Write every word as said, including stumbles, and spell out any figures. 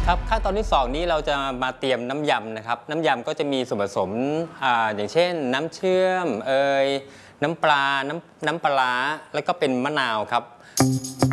ครับขั้นตอนที่สองนี้เราจะมาเตรียมน้ำยำนะครับน้ำยำก็จะมีส่วนผสมอ่าอย่างเช่นน้ำเชื่อมเอยน้ำปลาน้ำน้ำปลาร้าแล้วก็เป็นมะนาวครับ